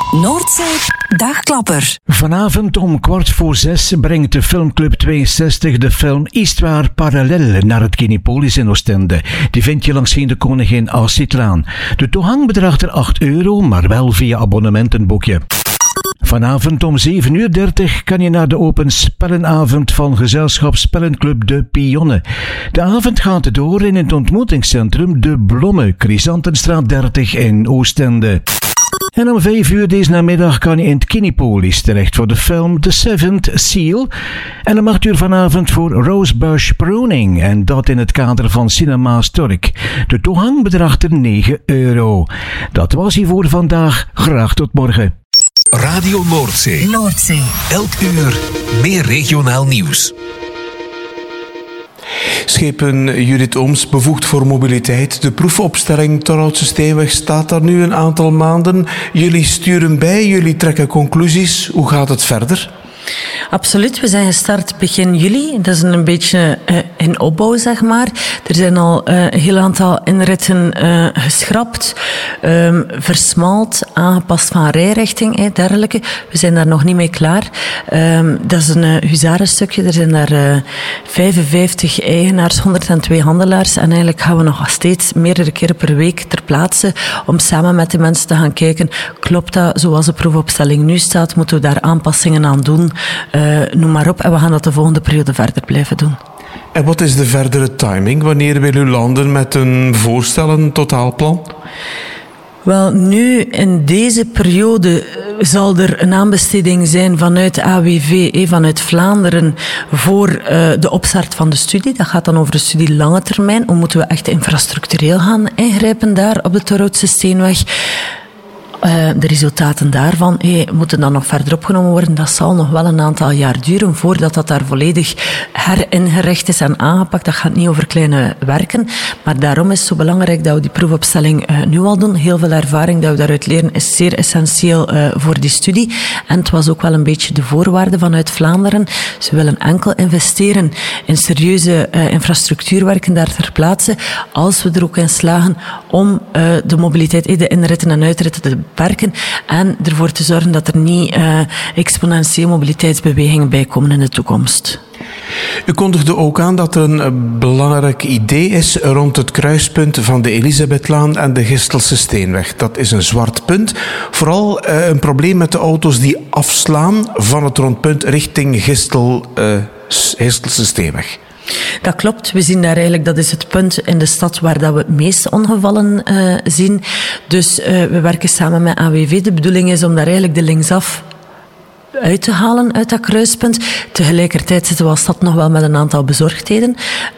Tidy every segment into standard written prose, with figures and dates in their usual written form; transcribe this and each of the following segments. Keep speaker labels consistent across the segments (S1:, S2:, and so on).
S1: Noordzee Dagklapper.
S2: Vanavond om 5:15 brengt de filmclub 62 de film Histoire Parallèle naar het Kinepolis in Oostende. Die vind je langs de Koningin Alcitlaan. De toegang bedraagt er €8, maar wel via abonnementenboekje. Vanavond om 7:30 kan je naar de open spellenavond van gezelschap Spellenclub De Pionne. De avond gaat door in het ontmoetingscentrum De Blomme, Chrysantenstraat 30 in Oostende. En om 5 deze namiddag kan je in het Kinepolis terecht voor de film The Seventh Seal. En om 8 vanavond voor Rosebush Pruning. En dat in het kader van Cinema Stork. De toegang bedraagt er €9. Dat was hij voor vandaag. Graag tot morgen.
S3: Radio Noordzee.
S1: Noordzee.
S3: Elk uur meer regionaal nieuws.
S4: Schepen Judith Ooms bevoegd voor mobiliteit. De proefopstelling Torhoutse Steenweg staat daar nu een aantal maanden. Jullie sturen bij, jullie trekken conclusies. Hoe gaat het verder?
S5: Absoluut, we zijn gestart begin juli. Dat is een beetje in opbouw, zeg maar. Er zijn al een heel aantal inritten geschrapt, versmald, aangepast van rijrichting, dergelijke. We zijn daar nog niet mee klaar. Dat is een huzarenstukje. Er zijn daar 55 eigenaars, 102 handelaars. En eigenlijk gaan we nog steeds meerdere keren per week ter plaatse om samen met de mensen te gaan kijken, klopt dat zoals de proefopstelling nu staat? Moeten we daar aanpassingen aan doen? Noem maar op. En we gaan dat de volgende periode verder blijven doen.
S4: En wat is de verdere timing? Wanneer wil u landen met een voorstel, een totaalplan?
S5: Wel, nu in deze periode zal er een aanbesteding zijn vanuit AWV, vanuit Vlaanderen, voor de opstart van de studie. Dat gaat dan over de studie lange termijn. Hoe moeten we echt infrastructureel gaan ingrijpen daar op de Torhoutse Steenweg? De resultaten daarvan moeten dan nog verder opgenomen worden. Dat zal nog wel een aantal jaar duren voordat dat daar volledig heringericht is en aangepakt. Dat gaat niet over kleine werken. Maar daarom is het zo belangrijk dat we die proefopstelling nu al doen. Heel veel ervaring dat we daaruit leren is zeer essentieel voor die studie. En het was ook wel een beetje de voorwaarde vanuit Vlaanderen. Ze willen enkel investeren in serieuze infrastructuurwerken daar ter plaatse, als we er ook in slagen om de mobiliteit, de inritten en uitritten te beperken en ervoor te zorgen dat er niet exponentieel mobiliteitsbewegingen bij komen in de toekomst.
S4: U kondigde ook aan dat er een belangrijk idee is rond het kruispunt van de Elisabethlaan en de Gistelse Steenweg. Dat is een zwart punt. Vooral een probleem met de auto's die afslaan van het rondpunt richting Gistelse Steenweg.
S5: Dat klopt. We zien daar eigenlijk, dat is het punt in de stad waar dat we het meeste ongevallen zien. Dus we werken samen met AWV. De bedoeling is om daar eigenlijk de linksaf uit te halen uit dat kruispunt. Tegelijkertijd zitten we als stad nog wel met een aantal bezorgdheden.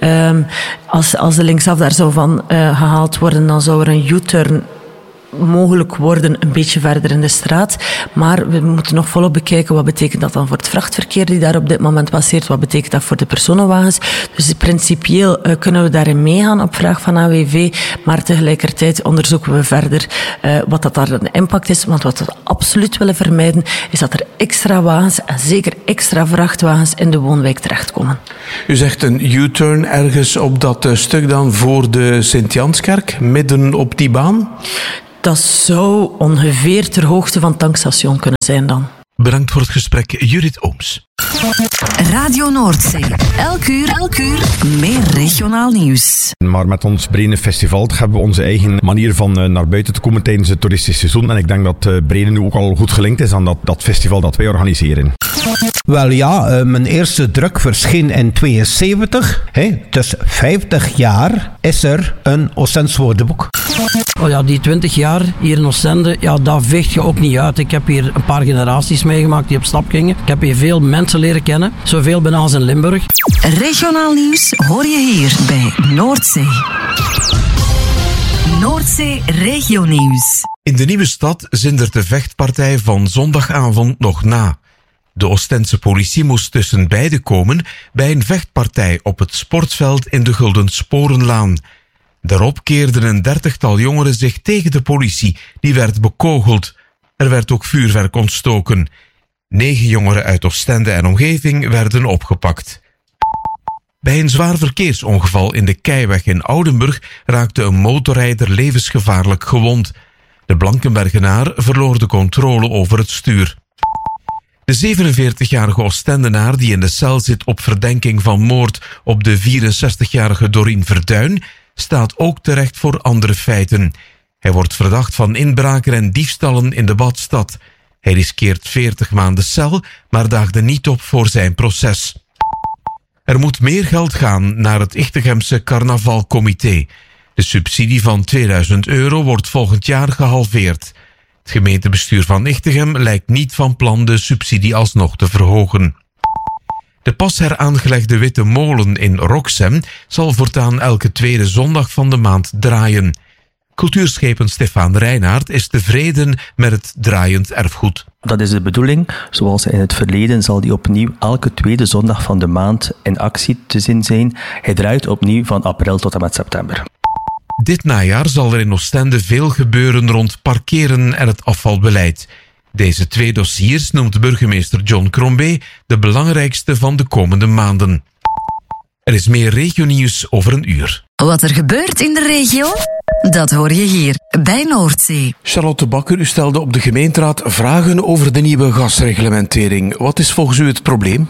S5: Als de linksaf daar zou van gehaald worden, dan zou er een U-turn mogelijk worden een beetje verder in de straat. Maar we moeten nog volop bekijken wat betekent dat dan voor het vrachtverkeer die daar op dit moment passeert. Wat betekent dat voor de personenwagens. Dus principieel kunnen we daarin meegaan op vraag van AWV. Maar tegelijkertijd onderzoeken we verder wat dat daar een impact is. Want wat we absoluut willen vermijden is dat er extra wagens en zeker extra vrachtwagens in de woonwijk terechtkomen.
S4: U zegt een U-turn ergens op dat stuk dan voor de Sint-Janskerk, midden op die baan?
S5: Dat zou ongeveer ter hoogte van het tankstation kunnen zijn dan.
S3: Bedankt voor het gesprek, Judith Ooms.
S1: Radio Noordzee. Elk uur meer regionaal nieuws.
S6: Maar met ons Brenen Festival hebben we onze eigen manier van naar buiten te komen tijdens het toeristisch seizoen. En ik denk dat Brenen nu ook al goed gelinkt is aan dat festival dat wij organiseren.
S7: Wel ja, mijn eerste druk verscheen in 72. Dus 50 jaar is er een Oostends woordenboek.
S8: Oh ja, die 20 jaar hier in Oostende, ja, daar veegt je ook niet uit. Ik heb hier een paar generaties meegemaakt die op stap gingen. Ik heb hier veel mensen leren kennen, zoveel bijna als in Limburg.
S1: Regionaal nieuws hoor je hier bij Noordzee. Noordzee regionieuws.
S3: In de nieuwe stad zindert de vechtpartij van zondagavond nog na. De Oostense politie moest tussen beiden komen bij een vechtpartij op het sportveld in de Gulden Sporenlaan. Daarop keerden een 30-tal jongeren zich tegen de politie, die werd bekogeld. Er werd ook vuurwerk ontstoken. 9 jongeren uit Oostende en omgeving werden opgepakt. Bij een zwaar verkeersongeval in de Keiweg in Oudenburg raakte een motorrijder levensgevaarlijk gewond. De Blankenbergenaar verloor de controle over het stuur. De 47-jarige Oostendenaar die in de cel zit op verdenking van moord op de 64-jarige Dorien Verduin staat ook terecht voor andere feiten. Hij wordt verdacht van inbraken en diefstallen in de Badstad. Hij riskeert 40 maanden cel, maar daagde niet op voor zijn proces. Er moet meer geld gaan naar het Ichtegemse carnavalcomité. De subsidie van €2000 wordt volgend jaar gehalveerd. Het gemeentebestuur van Ichtegem lijkt niet van plan de subsidie alsnog te verhogen. De pas heraangelegde Witte Molen in Roxem zal voortaan elke tweede zondag van de maand draaien. Cultuurschepen Stefan Reinaert is tevreden met het draaiend erfgoed.
S9: Dat is de bedoeling. Zoals in het verleden zal die opnieuw elke tweede zondag van de maand in actie te zien zijn. Hij draait opnieuw van april tot en met september.
S3: Dit najaar zal er in Oostende veel gebeuren rond parkeren en het afvalbeleid. Deze 2 dossiers noemt burgemeester John Crombie de belangrijkste van de komende maanden. Er is meer regionieuws over een uur.
S1: Wat er gebeurt in de regio, dat hoor je hier bij Noordzee.
S4: Charlotte Bakker, u stelde op de gemeenteraad vragen over de nieuwe gasreglementering. Wat is volgens u het probleem?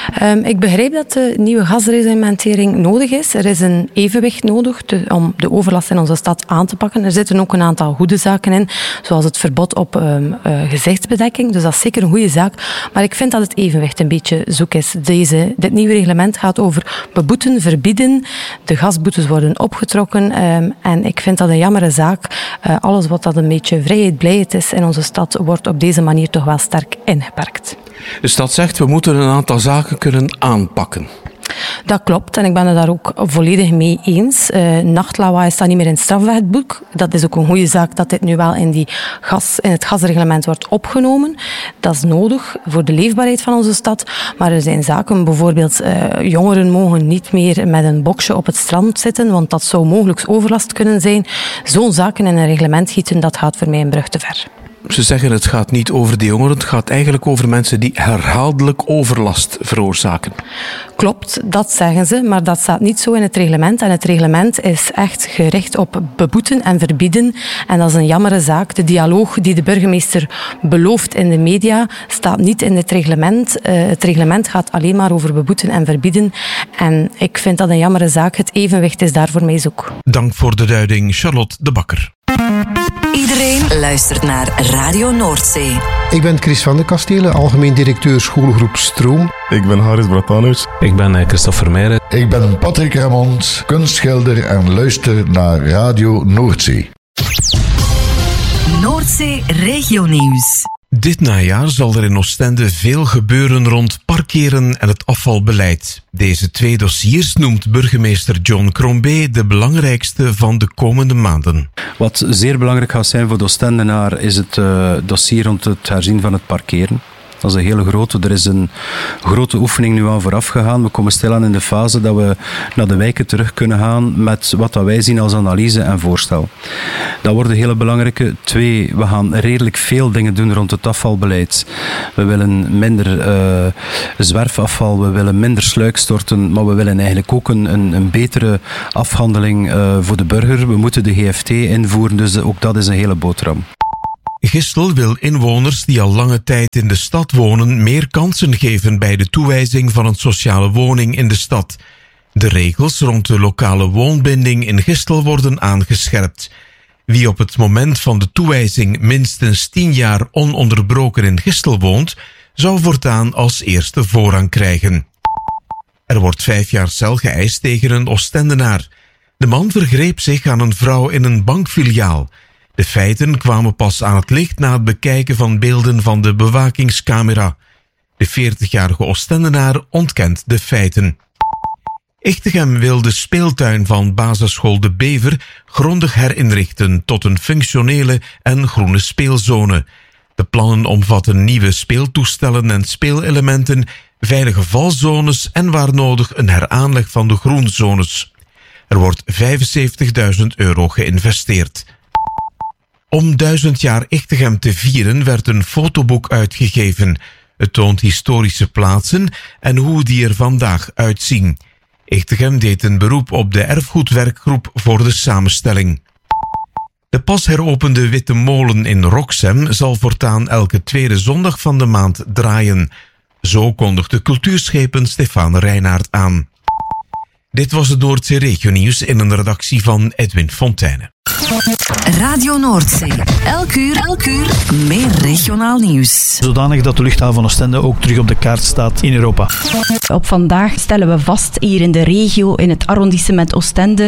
S10: Ik begrijp dat de nieuwe gasreglementering nodig is. Er is een evenwicht nodig om de overlast in onze stad aan te pakken. Er zitten ook een aantal goede zaken in, zoals het verbod op gezichtsbedekking. Dus dat is zeker een goede zaak. Maar ik vind dat het evenwicht een beetje zoek is. Dit nieuwe reglement gaat over beboeten, verbieden. De gasboetes worden opgetrokken. En ik vind dat een jammere zaak. Alles wat dat een beetje vrijheid, blijheid is in onze stad, wordt op deze manier toch wel sterk ingeperkt.
S4: De stad zegt, we moeten een aantal zaken kunnen aanpakken.
S10: Dat klopt en ik ben het daar ook volledig mee eens. Nachtlawaai staat niet meer in het strafwetboek. Dat is ook een goede zaak dat dit nu wel in het gasreglement wordt opgenomen. Dat is nodig voor de leefbaarheid van onze stad. Maar er zijn zaken, bijvoorbeeld jongeren mogen niet meer met een boksje op het strand zitten, want dat zou mogelijk overlast kunnen zijn. Zo'n zaken in een reglement gieten, dat gaat voor mij een brug te ver.
S4: Ze zeggen het gaat niet over de jongeren, het gaat eigenlijk over mensen die herhaaldelijk overlast veroorzaken.
S10: Klopt, dat zeggen ze, maar dat staat niet zo in het reglement. En het reglement is echt gericht op beboeten en verbieden. En dat is een jammere zaak. De dialoog die de burgemeester belooft in de media staat niet in het reglement. Het reglement gaat alleen maar over beboeten en verbieden. En ik vind dat een jammere zaak. Het evenwicht is daar voor mij zoek.
S3: Dank voor de duiding, Charlotte de Bakker.
S1: Iedereen luistert naar Radio Noordzee.
S11: Ik ben Chris van de Kastelen, algemeen directeur schoolgroep Stroom.
S12: Ik ben Haris Bratanovic.
S13: Ik ben Christophe Vermeijden.
S14: Ik ben Patrick Ramond, kunstschilder en luister naar Radio Noordzee.
S1: Noordzee regionieuws.
S3: Dit najaar zal er in Oostende veel gebeuren rond parkeren en het afvalbeleid. Deze 2 dossiers noemt burgemeester John Crombie de belangrijkste van de komende maanden.
S9: Wat zeer belangrijk gaat zijn voor de Oostendenaar is het dossier rond het herzien van het parkeren. Dat is een hele grote. Er is een grote oefening nu aan vooraf gegaan. We komen stilaan in de fase dat we naar de wijken terug kunnen gaan met wat wij zien als analyse en voorstel. Dat wordt een hele belangrijke. 2, we gaan redelijk veel dingen doen rond het afvalbeleid. We willen minder zwerfafval, we willen minder sluikstorten, maar we willen eigenlijk ook een betere afhandeling voor de burger. We moeten de GFT invoeren, dus ook dat is een hele boterham.
S3: Gistel wil inwoners die al lange tijd in de stad wonen meer kansen geven bij de toewijzing van een sociale woning in de stad. De regels rond de lokale woonbinding in Gistel worden aangescherpt. Wie op het moment van de toewijzing minstens 10 jaar ononderbroken in Gistel woont, zou voortaan als eerste voorrang krijgen. Er wordt 5 jaar cel geëist tegen een Oostendenaar. De man vergreep zich aan een vrouw in een bankfiliaal. De feiten kwamen pas aan het licht na het bekijken van beelden van de bewakingscamera. De 40-jarige Oostendenaar ontkent de feiten. Ichtegem wil de speeltuin van basisschool De Bever grondig herinrichten tot een functionele en groene speelzone. De plannen omvatten nieuwe speeltoestellen en speelelementen, veilige valzones en waar nodig een heraanleg van de groenzones. Er wordt €75.000 geïnvesteerd. Om 1000 jaar Ichtegem te vieren werd een fotoboek uitgegeven. Het toont historische plaatsen en hoe die er vandaag uitzien. Ichtegem deed een beroep op de erfgoedwerkgroep voor de samenstelling. De pas heropende Witte Molen in Roxem zal voortaan elke tweede zondag van de maand draaien. Zo kondigde cultuurschepen Stefan Reinaert aan. Dit was het Noordzee Regionieuws in een redactie van Edwin Fontijne.
S1: Radio Noordzee. Elk uur meer regionaal nieuws.
S12: Zodanig dat de luchthaven van Oostende ook terug op de kaart staat in Europa.
S13: Op vandaag stellen we vast hier in de regio, in het arrondissement Oostende,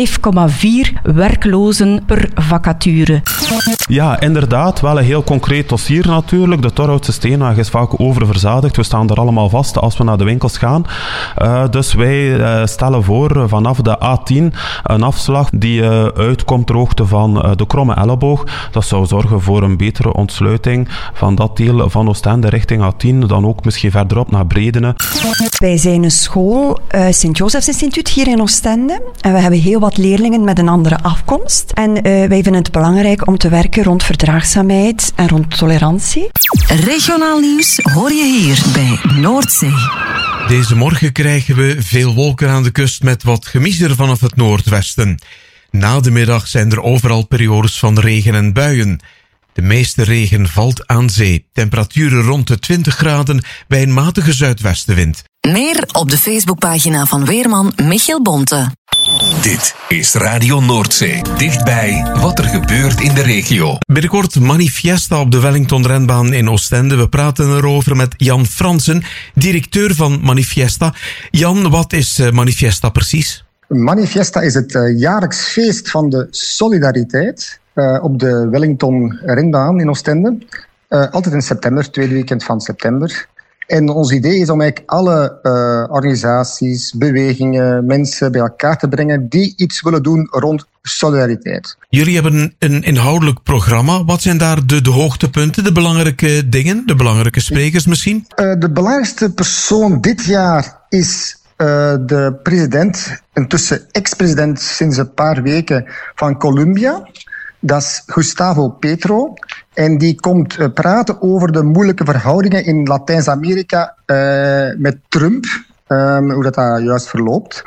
S13: 5,4 werklozen per vacature.
S15: Ja, inderdaad. Wel een heel concreet dossier natuurlijk. De Torhoutse Steenweg is vaak oververzadigd. We staan er allemaal vast als we naar de winkels gaan. Dus wij stellen voor vanaf de A10 een afslag die uitkomt ter hoogte van de Kromme Elleboog. Dat zou zorgen voor een betere ontsluiting van dat deel van Oostende richting A10. Dan ook misschien verderop naar Bredene.
S16: Wij zijn een school, Sint-Josefs Instituut hier in Oostende. En we hebben heel wat leerlingen met een andere afkomst. En wij vinden het belangrijk om te werken rond verdraagzaamheid en rond tolerantie.
S1: Regionaal nieuws hoor je hier bij Noordzee.
S3: Deze morgen krijgen we veel wolken aan de kust met wat gemiezer vanaf het noordwesten. Na de middag zijn er overal periodes van regen en buien. De meeste regen valt aan zee. Temperaturen rond de 20 graden bij een matige zuidwestenwind.
S1: Meer op de Facebookpagina van weerman Michiel Bonte.
S17: Dit is Radio Noordzee. Dichtbij wat er gebeurt in de regio.
S3: Binnenkort Manifiesta op de Wellington-renbaan in Oostende. We praten erover met Jan Fransen, directeur van Manifiesta. Jan, wat is Manifiesta precies?
S18: Manifiesta is het jaarlijks feest van de solidariteit op de Wellington-renbaan in Oostende. Altijd in september, tweede weekend van september. En ons idee is om eigenlijk alle organisaties, bewegingen, mensen bij elkaar te brengen die iets willen doen rond solidariteit.
S3: Jullie hebben een inhoudelijk programma. Wat zijn daar de hoogtepunten, de belangrijke dingen, de belangrijke sprekers misschien?
S18: De belangrijkste persoon dit jaar is de president, intussen ex-president sinds een paar weken van Colombia. Dat is Gustavo Petro. En die komt praten over de moeilijke verhoudingen in Latijns-Amerika met Trump. Hoe dat juist verloopt.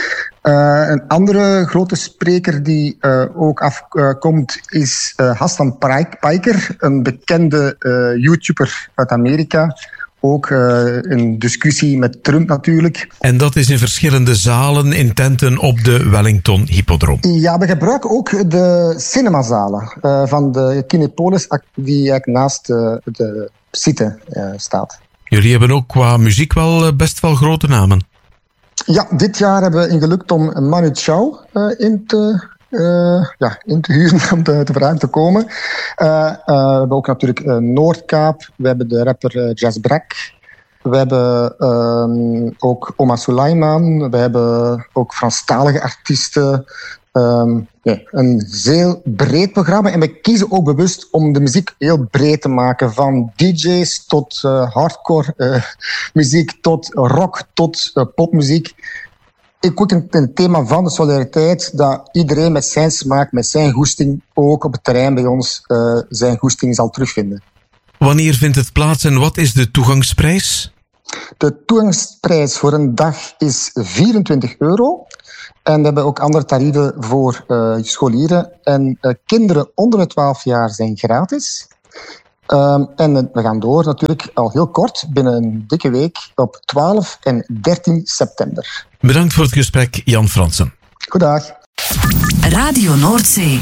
S18: Een andere grote spreker die ook afkomt is Hassan Piker. Een bekende YouTuber uit Amerika. Ook een discussie met Trump natuurlijk.
S3: En dat is in verschillende zalen, in tenten op de Wellington Hippodroom.
S18: Ja, we gebruiken ook de cinemazalen van de Kinepolis, die eigenlijk naast de site staat.
S3: Jullie hebben ook qua muziek wel best wel grote namen.
S18: Ja, dit jaar hebben we ingelukt om Manu Chao in te huren om te vragen te komen. We hebben ook natuurlijk Noordkaap. We hebben de rapper Jazz Brak. We hebben ook Oma Sulaiman. We hebben ook Franstalige artiesten. Een heel breed programma. En we kiezen ook bewust om de muziek heel breed te maken. Van DJ's tot hardcore muziek, tot rock, tot popmuziek. Ik ook een thema van de solidariteit, dat iedereen met zijn smaak, met zijn goesting, ook op het terrein bij ons zijn goesting zal terugvinden.
S3: Wanneer vindt het plaats en wat is de toegangsprijs?
S18: De toegangsprijs voor een dag is €24. En we hebben ook andere tarieven voor scholieren. En kinderen onder de 12 jaar zijn gratis. En we gaan door natuurlijk al heel kort, binnen een dikke week, op 12 en 13 september.
S3: Bedankt voor het gesprek, Jan Fransen.
S18: Goedendag.
S1: Radio Noordzee.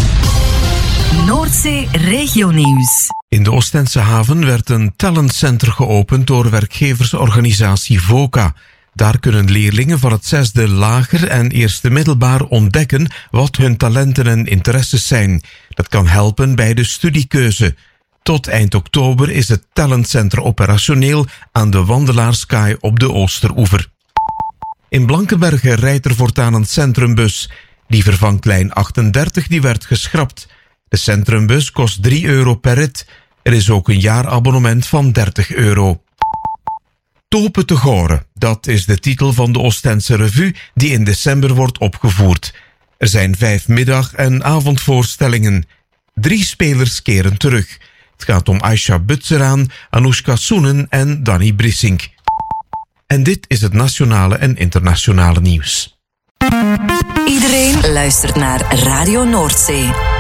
S1: Noordzee Regionieuws.
S3: In de Oostense haven werd een talentcenter geopend door werkgeversorganisatie VOCA. Daar kunnen leerlingen van het 6e lager en 1e middelbaar ontdekken wat hun talenten en interesses zijn. Dat kan helpen bij de studiekeuze. Tot eind oktober is het talentcenter operationeel aan de Wandelaarskaai op de Oosteroever. In Blankenberge rijdt er voortaan een centrumbus. Die vervangt lijn 38, die werd geschrapt. De centrumbus kost €3 per rit. Er is ook een jaarabonnement van €30. Topen te Goren, dat is de titel van de Oostense revue die in december wordt opgevoerd. Er zijn 5 middag- en avondvoorstellingen. 3 spelers keren terug. Het gaat om Aisha Butzeraan, Anoushka Soenen en Danny Brissink. En dit is het nationale en internationale nieuws.
S1: Iedereen luistert naar Radio Noordzee.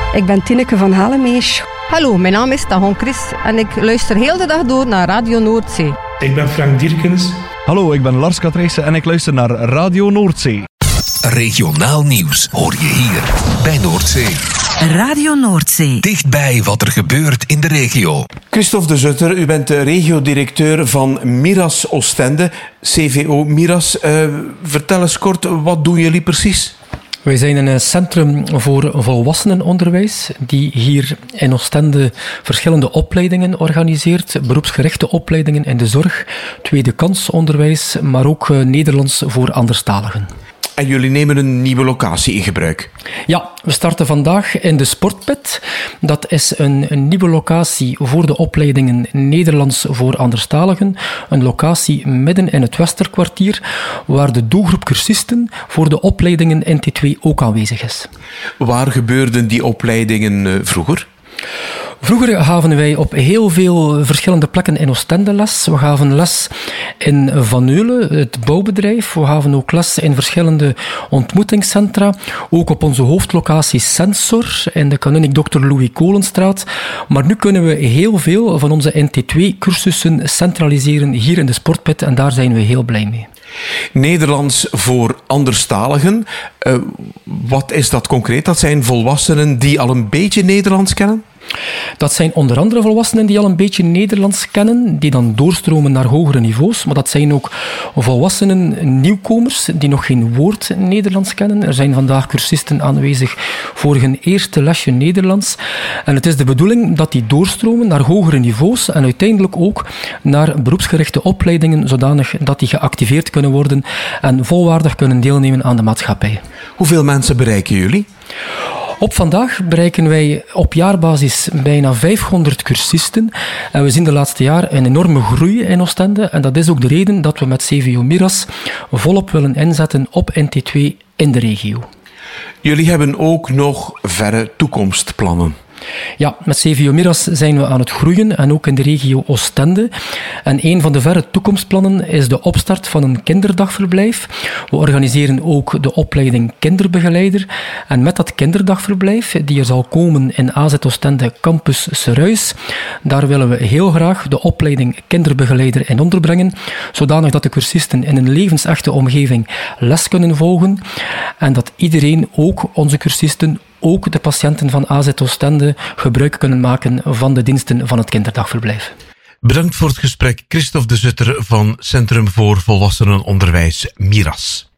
S19: Ik ben Tineke van Halemees. Hallo, mijn naam is Tagon Chris en ik luister heel de dag door naar Radio Noordzee.
S20: Ik ben Frank Dierkens.
S21: Hallo, ik ben Lars Katrijssen en ik luister naar Radio Noordzee.
S17: Regionaal nieuws hoor je hier bij Noordzee.
S1: Radio Noordzee.
S17: Dichtbij wat er gebeurt in de regio.
S4: Christophe de Zutter, u bent de regiodirecteur van Miras Oostende, CVO Miras. Vertel eens kort, wat doen jullie precies?
S22: Wij zijn een centrum voor volwassenenonderwijs die hier in Oostende verschillende opleidingen organiseert. Beroepsgerichte opleidingen in de zorg, tweede kansonderwijs, maar ook Nederlands voor anderstaligen.
S4: En jullie nemen een nieuwe locatie in gebruik?
S22: Ja, we starten vandaag in de Sportpit. Dat is een nieuwe locatie voor de opleidingen Nederlands voor anderstaligen. Een locatie midden in het Westerkwartier, waar de doelgroep cursisten voor de opleidingen NT2 ook aanwezig is.
S4: Waar gebeurden die opleidingen vroeger?
S22: Vroeger gaven wij op heel veel verschillende plekken in Oostende les. We gaven les in Van Eulen, het bouwbedrijf. We gaven ook les in verschillende ontmoetingscentra. Ook op onze hoofdlocatie Sensor in de Kanunnik Dr. Louis Kolenstraat. Maar nu kunnen we heel veel van onze NT2-cursussen centraliseren hier in de Sportpit en daar zijn we heel blij mee.
S4: Nederlands voor anderstaligen. Wat is dat concreet? Dat zijn volwassenen die al een beetje Nederlands kennen?
S22: Dat zijn onder andere volwassenen die al een beetje Nederlands kennen, die dan doorstromen naar hogere niveaus. Maar dat zijn ook volwassenen nieuwkomers die nog geen woord Nederlands kennen. Er zijn vandaag cursisten aanwezig voor hun eerste lesje Nederlands. En het is de bedoeling dat die doorstromen naar hogere niveaus en uiteindelijk ook naar beroepsgerichte opleidingen, zodanig dat die geactiveerd kunnen worden en volwaardig kunnen deelnemen aan de maatschappij.
S4: Hoeveel mensen bereiken jullie?
S22: Op vandaag bereiken wij op jaarbasis bijna 500 cursisten. En we zien de laatste jaren een enorme groei in Oostende. En dat is ook de reden dat we met CVO Miras volop willen inzetten op NT2 in de regio.
S4: Jullie hebben ook nog verre toekomstplannen.
S22: Ja, met CVO Miras zijn we aan het groeien en ook in de regio Oostende. En een van de verre toekomstplannen is de opstart van een kinderdagverblijf. We organiseren ook de opleiding kinderbegeleider. En met dat kinderdagverblijf, die er zal komen in AZ Oostende Campus Seruis, daar willen we heel graag de opleiding kinderbegeleider in onderbrengen, zodanig dat de cursisten in een levensechte omgeving les kunnen volgen en dat iedereen, ook onze cursisten, ook de patiënten van AZ Oostende gebruik kunnen maken van de diensten van het kinderdagverblijf.
S3: Bedankt voor het gesprek, Christophe de Zutter van Centrum voor Volwassenenonderwijs Miras.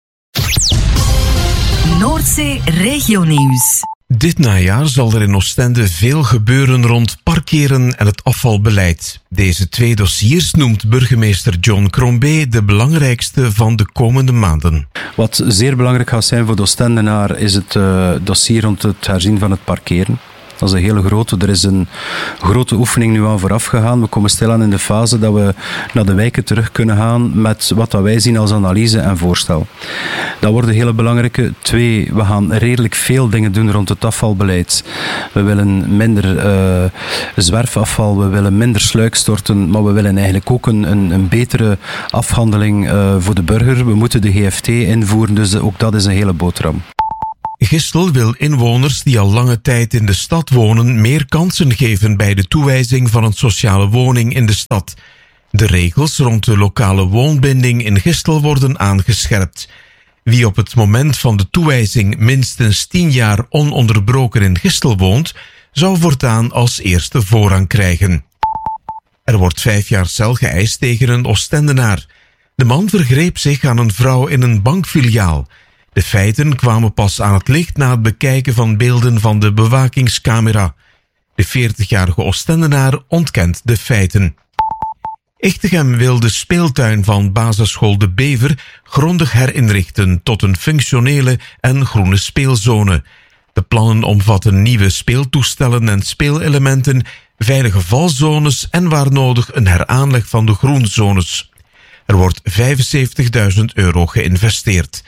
S1: Noordzee Regionieuws.
S3: Dit najaar zal er in Oostende veel gebeuren rond parkeren en het afvalbeleid. Deze twee dossiers noemt burgemeester John Crombie de belangrijkste van de komende maanden.
S9: Wat zeer belangrijk gaat zijn voor de Oostendenaar is het dossier rond het herzien van het parkeren. Dat is een hele grote. Er is een grote oefening nu aan vooraf gegaan. We komen stilaan in de fase dat we naar de wijken terug kunnen gaan met wat wij zien als analyse en voorstel. Dat wordt een hele belangrijke. 2, we gaan redelijk veel dingen doen rond het afvalbeleid. We willen minder zwerfafval, we willen minder sluikstorten, maar we willen eigenlijk ook een betere afhandeling voor de burger. We moeten de GFT invoeren, dus ook dat is een hele boterham.
S3: Gistel wil inwoners die al lange tijd in de stad wonen meer kansen geven bij de toewijzing van een sociale woning in de stad. De regels rond de lokale woonbinding in Gistel worden aangescherpt. Wie op het moment van de toewijzing minstens 10 jaar ononderbroken in Gistel woont, zou voortaan als eerste voorrang krijgen. Er wordt 5 jaar cel geëist tegen een Oostendenaar. De man vergreep zich aan een vrouw in een bankfiliaal. De feiten kwamen pas aan het licht na het bekijken van beelden van de bewakingscamera. De 40-jarige Oostendenaar ontkent de feiten. Echtegem wil de speeltuin van basisschool De Bever grondig herinrichten tot een functionele en groene speelzone. De plannen omvatten nieuwe speeltoestellen en speelelementen, veilige valzones en waar nodig een heraanleg van de groenzones. Er wordt €75.000 geïnvesteerd.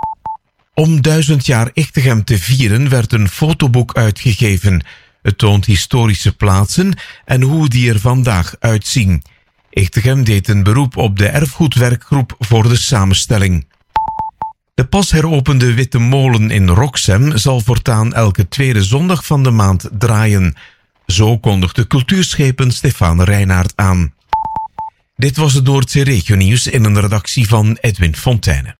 S3: Om 1000 jaar Echtegem te vieren werd een fotoboek uitgegeven. Het toont historische plaatsen en hoe die er vandaag uitzien. Echtegem deed een beroep op de erfgoedwerkgroep voor de samenstelling. De pas heropende Witte Molen in Roxem zal voortaan elke tweede zondag van de maand draaien. Zo kondigde cultuurschepen Stefan Reinaert aan. Dit was het Noordzee Regionieuws in een redactie van Edwin Fontijne.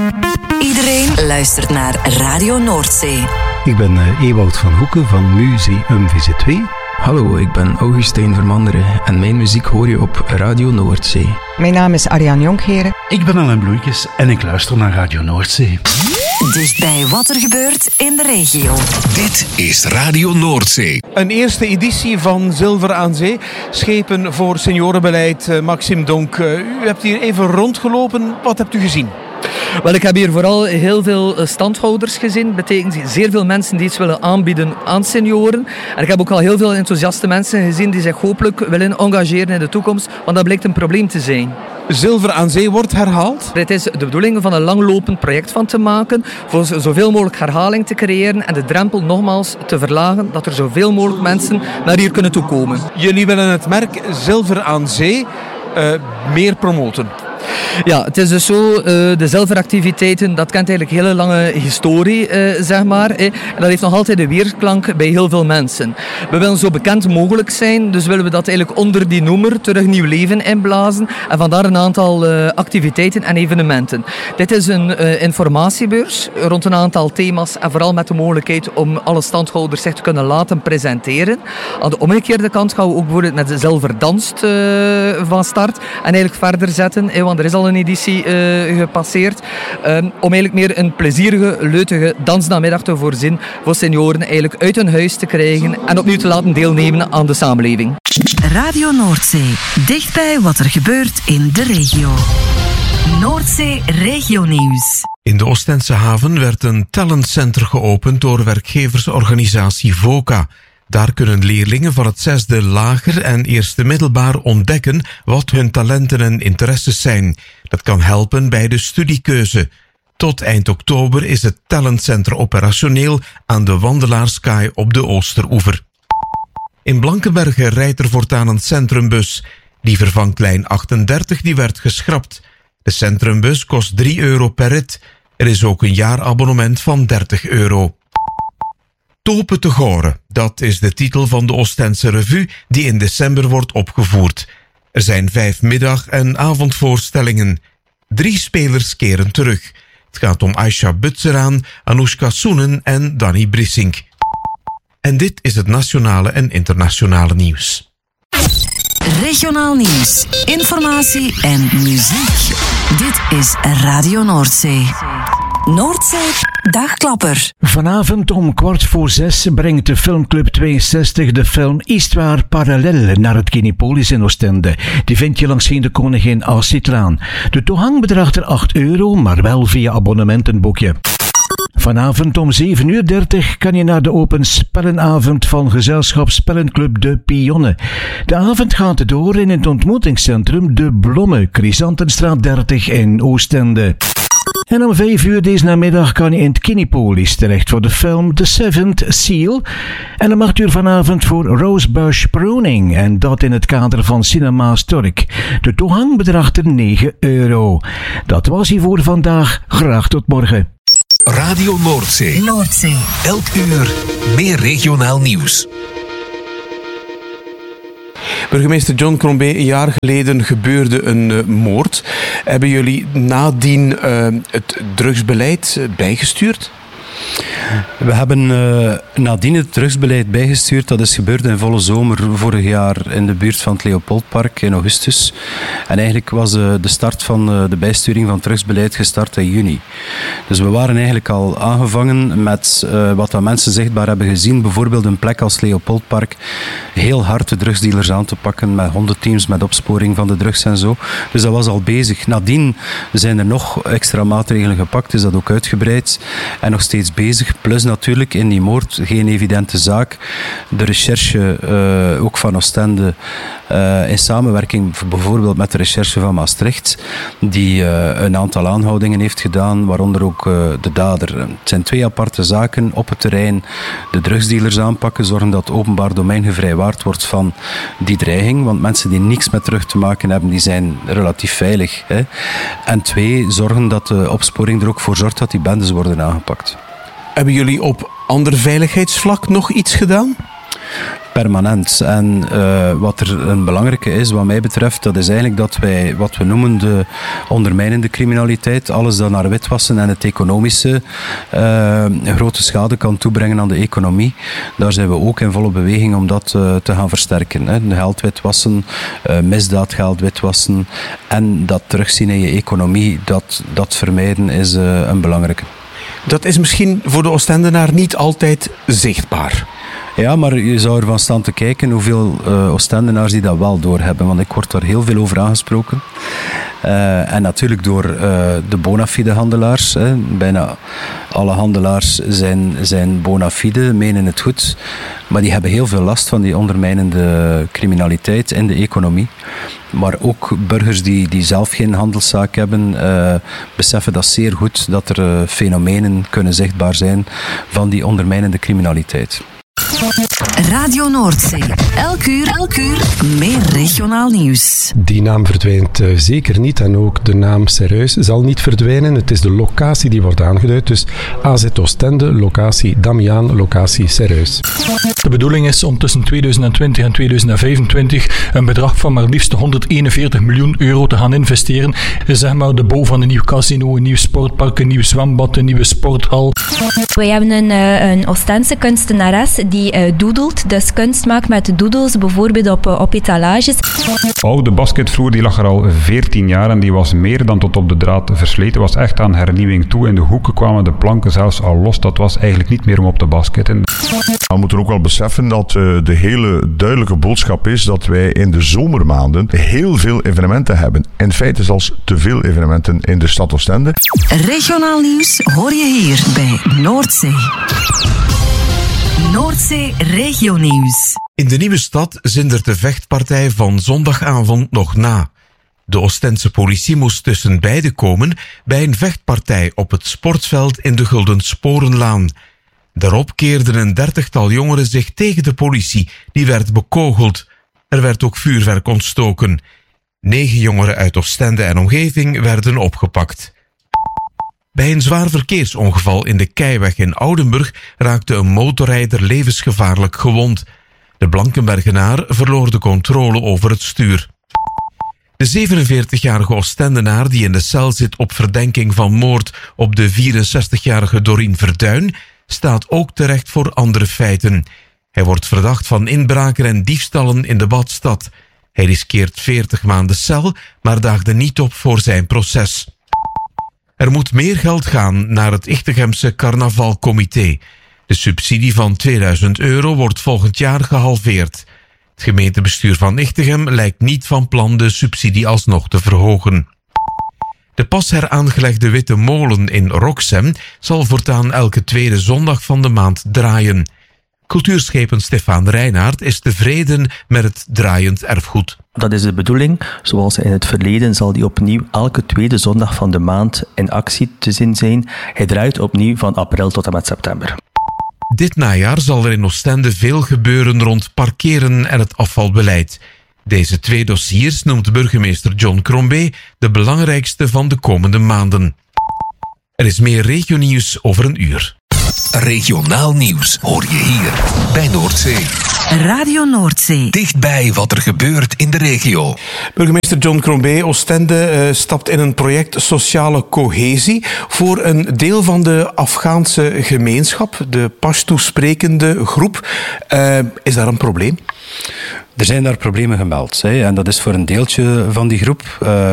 S1: Iedereen luistert naar Radio Noordzee.
S2: Ik ben Ewout van Hoeken van Museum VZ2.
S20: Hallo, ik ben Augustijn Vermanderen en mijn muziek hoor je op Radio Noordzee.
S23: Mijn naam is Ariane Jonkheren.
S24: Ik ben Alain Bloeikes en ik luister naar Radio Noordzee.
S1: Dichtbij wat er gebeurt in de regio.
S17: Dit is Radio Noordzee.
S4: Een eerste editie van Zilver aan Zee. Schepen voor seniorenbeleid. Maxime Donk, u hebt hier even rondgelopen. Wat hebt u gezien?
S25: Wel, ik heb hier vooral heel veel standhouders gezien. Dat betekent zeer veel mensen die iets willen aanbieden aan senioren. En ik heb ook al heel veel enthousiaste mensen gezien die zich hopelijk willen engageren in de toekomst. Want dat blijkt een probleem te zijn.
S4: Zilver aan Zee wordt herhaald?
S25: Het is de bedoeling van een langlopend project van te maken. Voor zoveel mogelijk herhaling te creëren. En de drempel nogmaals te verlagen. Dat er zoveel mogelijk mensen naar hier kunnen toekomen.
S4: Jullie willen het merk Zilver aan Zee meer promoten.
S25: Ja, het is dus zo, de zilveractiviteiten, dat kent eigenlijk hele lange historie, zeg maar. En dat heeft nog altijd een weerklank bij heel veel mensen. We willen zo bekend mogelijk zijn, dus willen we dat eigenlijk onder die noemer terug nieuw leven inblazen. En vandaar een aantal activiteiten en evenementen. Dit is een informatiebeurs rond een aantal thema's en vooral met de mogelijkheid om alle standhouders zich te kunnen laten presenteren. Aan de omgekeerde kant gaan we ook bijvoorbeeld met de Zilverdanst van start en eigenlijk verder zetten, want er is al een editie gepasseerd, om eigenlijk meer een plezierige, leutige dansnamiddag te voorzien voor senioren eigenlijk uit hun huis te krijgen en opnieuw te laten deelnemen aan de samenleving.
S1: Radio Noordzee, dichtbij wat er gebeurt in de regio. Noordzee Regionieuws.
S3: In de Oostense haven werd een talentcenter geopend door werkgeversorganisatie VOCA. Daar kunnen leerlingen van het 6e lager en eerste middelbaar ontdekken wat hun talenten en interesses zijn. Dat kan helpen bij de studiekeuze. Tot eind oktober is het talentcenter operationeel aan de Wandelaarskaai op de Oosteroever. In Blankenberge rijdt er voortaan een centrumbus. Die vervangt lijn 38, die werd geschrapt. De centrumbus kost €3 per rit. Er is ook een jaarabonnement van €30. Topen te Goren, dat is de titel van de Oostense revue die in december wordt opgevoerd. Er zijn 5 middag- en avondvoorstellingen. 3 spelers keren terug. Het gaat om Aisha Butzeraan, Anoushka Soenen en Danny Brissink. En dit is het nationale en internationale nieuws.
S1: Regionaal nieuws, informatie en muziek. Dit is Radio Noordzee. Noordzee Dagklapper.
S26: Vanavond om 5:15 brengt de filmclub 62 de film Histoire Parallèle naar het Kinepolis in Oostende. Die vind je langs de Koningin Alcitlaan. De toegang bedraagt er €8, maar wel via abonnementenboekje. Vanavond om 7:30 kan je naar de open spellenavond van gezelschap Spellenclub De Pionne. De avond gaat door in het ontmoetingscentrum De Blomme, Chrysantenstraat 30 in Oostende. En om 5:00 deze namiddag kan je in het Kinepolis terecht voor de film The Seventh Seal. En om 8:00 vanavond voor Rosebush Pruning. En dat in het kader van Cinema Stork. De toegang bedraagt er €9. Dat was hij voor vandaag. Graag tot morgen.
S17: Radio Noordzee.
S1: Noordzee.
S17: Elk uur meer regionaal nieuws.
S4: Burgemeester John Crombie, een jaar geleden gebeurde een moord. Hebben jullie nadien het drugsbeleid bijgestuurd?
S9: We hebben nadien het drugsbeleid bijgestuurd. Dat is gebeurd in volle zomer vorig jaar in de buurt van het Leopoldpark in augustus. En eigenlijk was de start van de bijsturing van het drugsbeleid gestart in juni. Dus we waren eigenlijk al aangevangen met wat dat mensen zichtbaar hebben gezien. Bijvoorbeeld een plek als Leopoldpark. Heel hard de drugsdealers aan te pakken met hondenteams, met opsporing van de drugs en zo. Dus dat was al bezig. Nadien zijn er nog extra maatregelen gepakt. Is dat ook uitgebreid. En nog steeds bezig Plus natuurlijk in die moord, geen evidente zaak. De recherche, ook van Oostende, in samenwerking bijvoorbeeld met de recherche van Maastricht, die een aantal aanhoudingen heeft gedaan, waaronder ook de dader. Het zijn 2 aparte zaken op het terrein. De drugsdealers aanpakken, zorgen dat het openbaar domein gevrijwaard wordt van die dreiging, want mensen die niks met terug te maken hebben, die zijn relatief veilig. Hè. En 2, zorgen dat de opsporing er ook voor zorgt dat die bendes worden aangepakt.
S4: Hebben jullie op ander veiligheidsvlak nog iets gedaan?
S9: Permanent. En wat er een belangrijke is, wat mij betreft, dat is eigenlijk dat wij wat we noemen de ondermijnende criminaliteit, alles dat naar witwassen en het economische grote schade kan toebrengen aan de economie, daar zijn we ook in volle beweging om dat te gaan versterken. Hè. De geldwitwassen, misdaadgeld witwassen en dat terugzien in je economie, dat vermijden is een belangrijke.
S4: Dat is misschien voor de Oostendenaar niet altijd zichtbaar.
S9: Ja, maar je zou ervan staan te kijken hoeveel Oostendenaars die dat wel doorhebben. Want ik word daar heel veel over aangesproken. En natuurlijk door de bona fide handelaars. Hè. Bijna alle handelaars zijn bona fide, menen het goed. Maar die hebben heel veel last van die ondermijnende criminaliteit in de economie. Maar ook burgers die zelf geen handelszaak hebben, beseffen dat zeer goed, dat er fenomenen kunnen zichtbaar zijn van die ondermijnende criminaliteit.
S1: Radio Noordzee. Elk uur meer regionaal nieuws.
S2: Die naam verdwijnt zeker niet en ook de naam Serreus zal niet verdwijnen. Het is de locatie die wordt aangeduid. Dus AZ Oostende, locatie Damiaan, locatie Serreus.
S12: De bedoeling is om tussen 2020 en 2025 een bedrag van maar liefst 141 miljoen euro te gaan investeren. Zeg maar de bouw van een nieuw casino, een nieuw sportpark, een nieuw zwembad, een nieuwe sporthal.
S5: Wij hebben een Oostense kunstenares die doodelt, dus kunst maakt met doodles, bijvoorbeeld op etalages.
S6: De oude basketvloer die lag er al 14 jaar en die was meer dan tot op de draad versleten. Was echt aan hernieuwing toe. In de hoeken kwamen de planken zelfs al los. Dat was eigenlijk niet meer om op te basketten.
S14: We moeten ook wel beseffen dat de hele duidelijke boodschap is dat wij in de zomermaanden heel veel evenementen hebben. In feite zelfs te veel evenementen in de stad Oostende.
S1: Regionaal nieuws hoor je hier bij Noordzee. Noordzee Regionieuws.
S3: In de nieuwe stad zindert de vechtpartij van zondagavond nog na. De Oostense politie moest tussen beiden komen bij een vechtpartij op het sportveld in de Gulden Sporenlaan. Daarop keerden een 30-tal jongeren zich tegen de politie, die werd bekogeld. Er werd ook vuurwerk ontstoken. 9 jongeren uit Oostende en omgeving werden opgepakt. Bij een zwaar verkeersongeval in de Keiweg in Oudenburg raakte een motorrijder levensgevaarlijk gewond. De Blankenbergenaar verloor de controle over het stuur. De 47-jarige Oostendenaar die in de cel zit op verdenking van moord op de 64-jarige Dorien Verduin staat ook terecht voor andere feiten. Hij wordt verdacht van inbraken en diefstallen in de Badstad. Hij riskeert 40 maanden cel, maar daagde niet op voor zijn proces. Er moet meer geld gaan naar het Ichtigemse carnavalcomité. De subsidie van €2000 wordt volgend jaar gehalveerd. Het gemeentebestuur van Ichtegem lijkt niet van plan de subsidie alsnog te verhogen. De pas heraangelegde Witte Molen in Roxem zal voortaan elke tweede zondag van de maand draaien. Cultuurschepen Stefan Reinaert is tevreden met het draaiend erfgoed.
S7: Dat is de bedoeling. Zoals in het verleden zal die opnieuw elke tweede zondag van de maand in actie te zien zijn. Hij draait opnieuw van april tot en met september.
S3: Dit najaar zal er in Oostende veel gebeuren rond parkeren en het afvalbeleid. Deze 2 dossiers noemt burgemeester John Crombé de belangrijkste van de komende maanden. Er is meer regionieuws over een uur.
S17: Regionaal nieuws hoor je hier bij Noordzee.
S1: Radio Noordzee.
S17: Dichtbij wat er gebeurt in de regio.
S4: Burgemeester John Crombé, Oostende stapt in een project Sociale Cohesie voor een deel van de Afghaanse gemeenschap, de Pashto sprekende groep. Is daar een probleem?
S9: Er zijn daar problemen gemeld. En dat is voor een deeltje van die groep.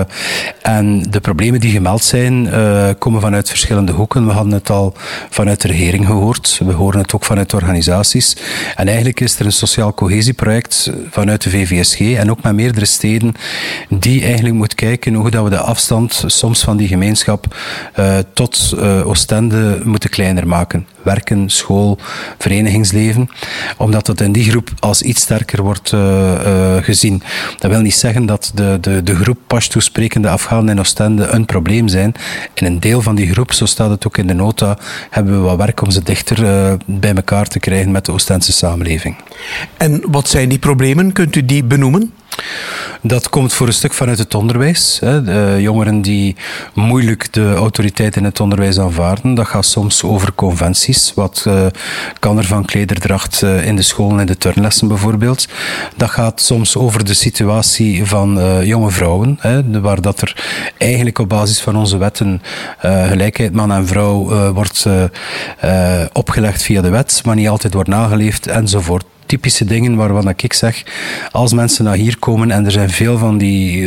S9: En de problemen die gemeld zijn, komen vanuit verschillende hoeken. We hadden het al vanuit de regering gehoord. We horen het ook vanuit organisaties. En eigenlijk is er een sociaal cohesieproject vanuit de VVSG en ook met meerdere steden die eigenlijk moet kijken hoe dat we de afstand soms van die gemeenschap tot Oostende moeten kleiner maken. Werken, school, verenigingsleven. Omdat dat in die groep als iets sterker wordt gezien. Dat wil niet zeggen dat de groep Pashto sprekende Afghanen in Oostende een probleem zijn. In een deel van die groep, zo staat het ook in de nota, hebben we wat werk om ze dichter bij elkaar te krijgen met de Oostense samenleving.
S4: En wat zijn die problemen? Kunt u die benoemen?
S9: Dat komt voor een stuk vanuit het onderwijs. De jongeren die moeilijk de autoriteit in het onderwijs aanvaarden. Dat gaat soms over conventies. Wat kan er van klederdracht in de scholen en de turnlessen bijvoorbeeld. Dat gaat soms over de situatie van jonge vrouwen. Waar dat er eigenlijk op basis van onze wetten gelijkheid man en vrouw wordt opgelegd via de wet, maar niet altijd wordt nageleefd enzovoort. Typische dingen waarvan ik zeg, als mensen naar hier komen en er zijn veel van die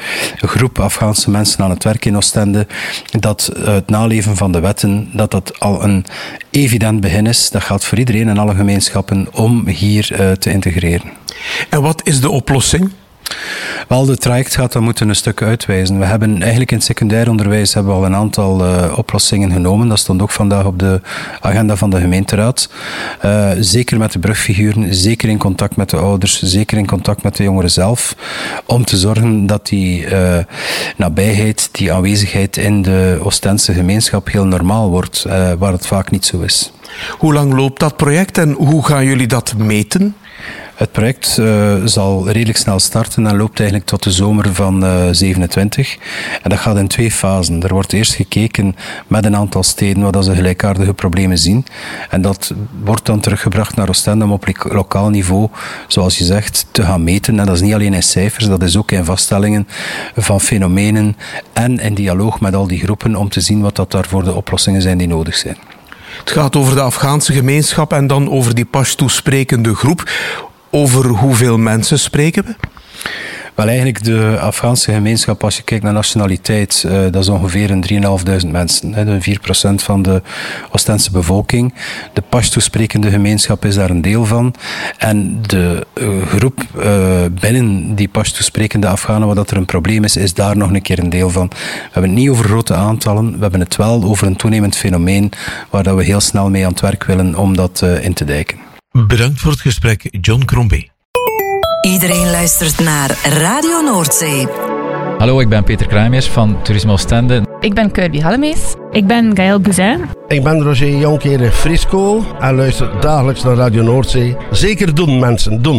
S9: groep Afghaanse mensen aan het werk in Oostende, dat het naleven van de wetten, dat al een evident begin is. Dat geldt voor iedereen en alle gemeenschappen om hier te integreren.
S4: En wat is de oplossing?
S9: Wel, het traject gaat dat moeten een stuk uitwijzen. We hebben eigenlijk in het secundair onderwijs hebben we al een aantal oplossingen genomen. Dat stond ook vandaag op de agenda van de gemeenteraad. Zeker met de brugfiguren, zeker in contact met de ouders, zeker in contact met de jongeren zelf. Om te zorgen dat die nabijheid, die aanwezigheid in de Oostense gemeenschap heel normaal wordt, waar het vaak niet zo is.
S4: Hoe lang loopt dat project en hoe gaan jullie dat meten?
S9: Het project zal redelijk snel starten en loopt eigenlijk tot de zomer van 27. En dat gaat in 2 fasen. Er wordt eerst gekeken met een aantal steden waar ze gelijkaardige problemen zien. En dat wordt dan teruggebracht naar Oostende om op lokaal niveau, zoals je zegt, te gaan meten. En dat is niet alleen in cijfers, dat is ook in vaststellingen van fenomenen en in dialoog met al die groepen om te zien wat dat daar voor de oplossingen zijn die nodig zijn.
S4: Het gaat over de Afghaanse gemeenschap en dan over die Pashto sprekende groep. Over hoeveel mensen spreken we?
S9: Wel, eigenlijk de Afghaanse gemeenschap, als je kijkt naar nationaliteit, dat is ongeveer een 3.500 mensen. Een 4% van de Oostense bevolking. De Pashto sprekende gemeenschap is daar een deel van. En de groep binnen die Pashto sprekende Afghanen, waar dat er een probleem is daar nog een keer een deel van. We hebben het niet over grote aantallen, we hebben het wel over een toenemend fenomeen waar dat we heel snel mee aan het werk willen om dat in te dijken.
S3: Bedankt voor het gesprek, John Crombie.
S1: Iedereen luistert naar Radio Noordzee.
S8: Hallo, ik ben Peter Kruijmers van Toerisme Oostende.
S10: Ik ben Kirby Hallemees. Ik ben Gaël Bouzin.
S11: Ik ben Roger Jonkeren Frisco en luister dagelijks naar Radio Noordzee. Zeker doen, mensen, doen.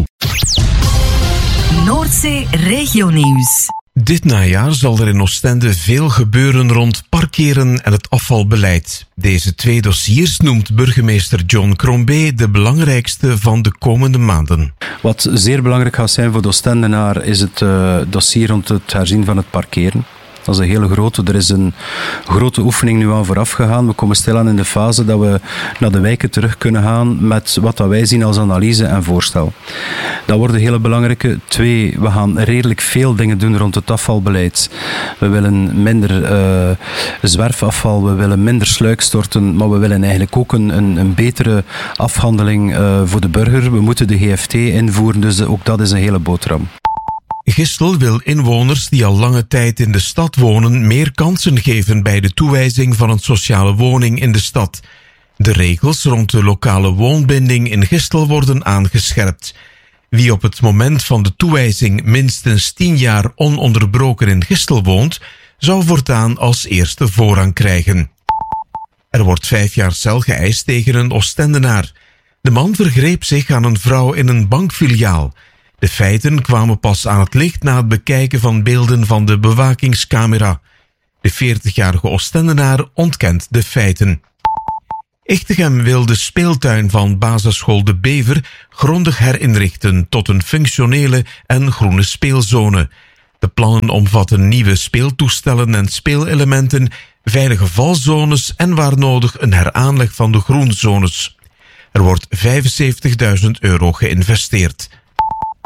S1: Noordzee Regionieuws.
S3: Dit najaar zal er in Oostende veel gebeuren rond parkeren en het afvalbeleid. Deze 2 dossiers noemt burgemeester John Crombie de belangrijkste van de komende maanden.
S9: Wat zeer belangrijk gaat zijn voor de Oostendenaar is het dossier rond het herzien van het parkeren. Dat is een hele grote. Er is een grote oefening nu aan vooraf gegaan. We komen stilaan in de fase dat we naar de wijken terug kunnen gaan met wat wij zien als analyse en voorstel. Dat worden hele belangrijke. 2, we gaan redelijk veel dingen doen rond het afvalbeleid. We willen minder zwerfafval, we willen minder sluikstorten, maar we willen eigenlijk ook een betere afhandeling voor de burger. We moeten de GFT invoeren, dus ook dat is een hele boterham.
S3: Gistel wil inwoners die al lange tijd in de stad wonen meer kansen geven bij de toewijzing van een sociale woning in de stad. De regels rond de lokale woonbinding in Gistel worden aangescherpt. Wie op het moment van de toewijzing minstens 10 jaar ononderbroken in Gistel woont, zou voortaan als eerste voorrang krijgen. Er wordt 5 jaar cel geëist tegen een Oostendenaar. De man vergreep zich aan een vrouw in een bankfiliaal. De feiten kwamen pas aan het licht na het bekijken van beelden van de bewakingscamera. De 40-jarige Oostendenaar ontkent de feiten. Echtegem wil de speeltuin van basisschool De Bever grondig herinrichten tot een functionele en groene speelzone. De plannen omvatten nieuwe speeltoestellen en speelelementen, veilige valzones en waar nodig een heraanleg van de groenzones. Er wordt €75.000 geïnvesteerd.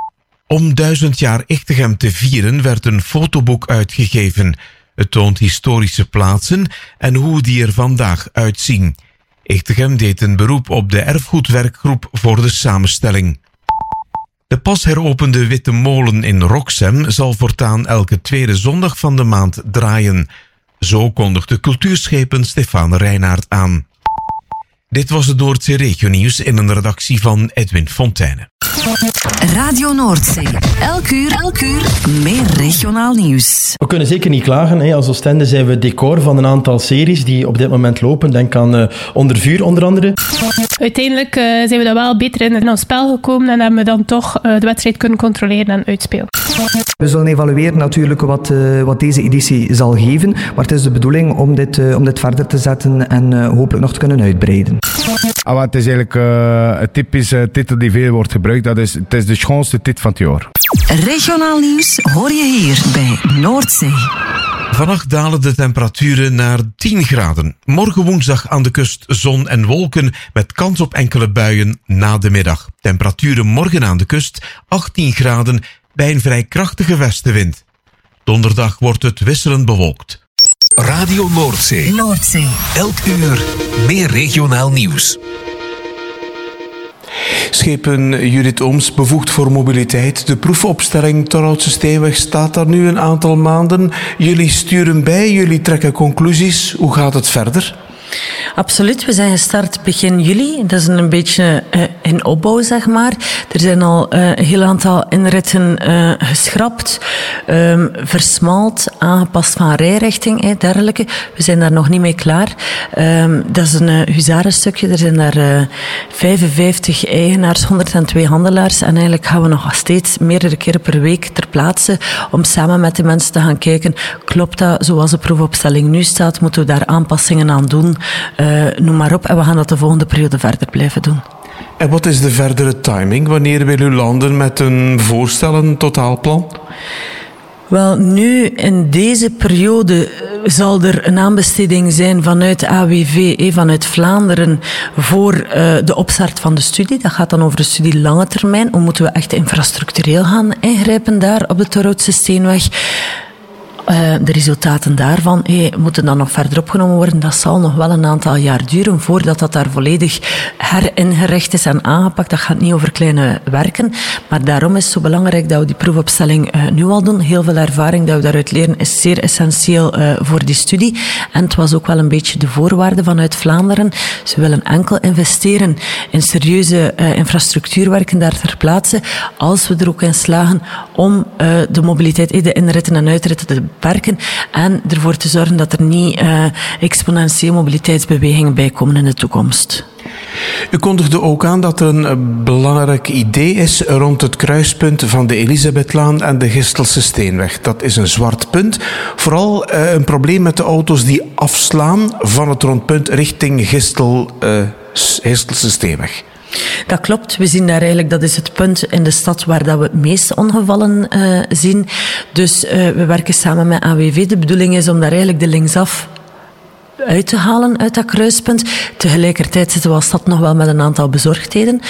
S3: Om 1000 jaar Echtegem te vieren werd een fotoboek uitgegeven. Het toont historische plaatsen en hoe die er vandaag uitzien. Echtegem deed een beroep op de erfgoedwerkgroep voor de samenstelling. De pas heropende Witte Molen in Roxem zal voortaan elke tweede zondag van de maand draaien. Zo kondigde cultuurschepen Stefan Reinaert aan. Dit was het Noordzee Regionieuws in een redactie van Edwin Fontijne.
S1: Radio Noordzee. Elk uur meer regionaal nieuws.
S13: We kunnen zeker niet klagen. Als Oostende zijn we decor van een aantal series die op dit moment lopen. Denk aan Onder Vuur onder andere.
S10: Uiteindelijk zijn we dan wel beter in ons spel gekomen en hebben we dan toch de wedstrijd kunnen controleren en uitspelen.
S25: We zullen evalueren natuurlijk wat deze editie zal geven. Maar het is de bedoeling om dit verder te zetten en hopelijk nog te kunnen uitbreiden.
S15: Het is eigenlijk een typische titel die veel wordt gebruikt. Het is de schoonste titel van het jaar.
S1: Regionaal nieuws hoor je hier bij Noordzee.
S3: Vannacht dalen de temperaturen naar 10 graden. Morgen woensdag aan de kust zon en wolken met kans op enkele buien na de middag. Temperaturen morgen aan de kust 18 graden bij een vrij krachtige westenwind. Donderdag wordt het wisselend bewolkt.
S17: Radio Noordzee. Elk uur meer regionaal nieuws.
S4: Schepen Judith Ooms, bevoegd voor mobiliteit. De proefopstelling Torhoutse Steenweg staat daar nu een aantal maanden. Jullie sturen bij, jullie trekken conclusies. Hoe gaat het verder?
S16: Absoluut, we zijn gestart begin juli. Dat is een beetje in opbouw, zeg maar. Er zijn al een heel aantal inritten geschrapt, versmald, aangepast van rijrichting, dergelijke. We zijn daar nog niet mee klaar. Dat is een huzarenstukje. Er zijn daar 55 eigenaars, 102 handelaars. En eigenlijk gaan we nog steeds meerdere keren per week ter plaatse om samen met de mensen te gaan kijken. Klopt dat zoals de proefopstelling nu staat? Moeten we daar aanpassingen aan doen? Noem maar op. En we gaan dat de volgende periode verder blijven doen.
S4: En wat is de verdere timing? Wanneer wil u landen met een voorstel, een totaalplan?
S16: Wel, nu in deze periode zal er een aanbesteding zijn vanuit AWV, vanuit Vlaanderen, voor de opstart van de studie. Dat gaat dan over de studie lange termijn. Hoe moeten we echt infrastructureel gaan ingrijpen daar op de Torhoutse Steenweg? De resultaten daarvan moeten dan nog verder opgenomen worden. Dat zal nog wel een aantal jaar duren voordat dat daar volledig heringericht is en aangepakt. Dat gaat niet over kleine werken. Maar daarom is het zo belangrijk dat we die proefopstelling nu al doen. Heel veel ervaring dat we daaruit leren is zeer essentieel voor die studie. En het was ook wel een beetje de voorwaarde vanuit Vlaanderen. Ze willen enkel investeren in serieuze infrastructuurwerken daar ter plaatse, als we er ook in slagen om de mobiliteit, de inritten en uitritten te beperken en ervoor te zorgen dat er niet exponentieel mobiliteitsbewegingen bij komen in de toekomst.
S4: U kondigde ook aan dat er een belangrijk idee is rond het kruispunt van de Elisabethlaan en de Gistelse Steenweg. Dat is een zwart punt. Vooral een probleem met de auto's die afslaan van het rondpunt richting Gistelse Steenweg.
S16: Dat klopt. We zien daar eigenlijk, dat is het punt in de stad waar dat we het meeste ongevallen zien. Dus we werken samen met AWV. De bedoeling is om daar eigenlijk de linksaf uit te halen uit dat kruispunt. Tegelijkertijd zitten we als stad nog wel met een aantal bezorgdheden.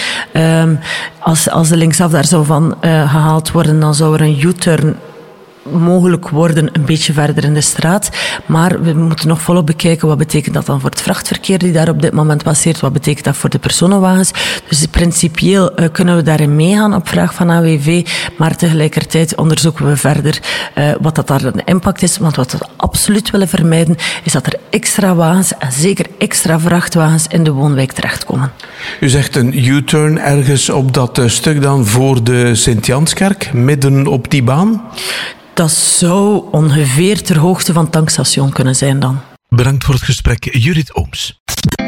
S16: Als de linksaf daar zou van gehaald worden, dan zou er een U-turn mogelijk worden een beetje verder in de straat. Maar we moeten nog volop bekijken wat betekent dat dan voor het vrachtverkeer die daar op dit moment passeert. Wat betekent dat voor de personenwagens. Dus principieel kunnen we daarin meegaan op vraag van AWV. Maar tegelijkertijd onderzoeken we verder wat dat daar een impact is. Want wat we absoluut willen vermijden is dat er extra wagens en zeker extra vrachtwagens in de woonwijk terechtkomen.
S4: U zegt een U-turn ergens op dat stuk dan voor de Sint-Janskerk, midden op die baan?
S16: Dat zou ongeveer ter hoogte van het tankstation kunnen zijn dan.
S3: Bedankt voor het gesprek, Judith Ooms.